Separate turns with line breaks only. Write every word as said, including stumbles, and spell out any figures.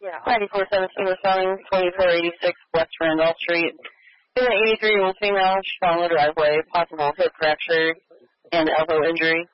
Yeah. ninety-four seventeen was selling, twenty-four eighty-six West Randolph Street. In an eighty-three-year-old female, she fell in the driveway, possible hip fracture and elbow injury.